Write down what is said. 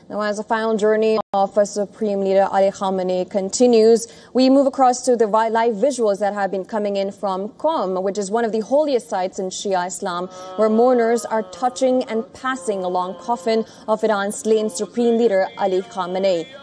Now, as the final journey of Supreme Leader Ali Khamenei continues, we move across to the live visuals that have been coming in from Qom, which is one of the holiest sites in Shia Islam, where mourners are touching and passing along coffin of Iran's slain Supreme Leader Ali Khamenei.